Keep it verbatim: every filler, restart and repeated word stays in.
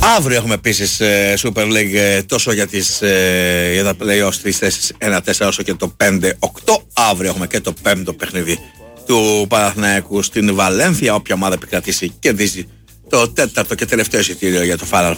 Αύριο έχουμε επίσης ε, Super League ε, τόσο για, τις, ε, για τα play-offs στις θέσεις ένα τέσσερα όσο και το πέντε οκτώ. Αύριο έχουμε και το πέμπτο παιχνίδι του Παναθηναϊκού στην Βαλένθια. Όποια ομάδα επικρατήσει κερδίζει το τέταρτο και τελευταίο εισιτήριο για το Final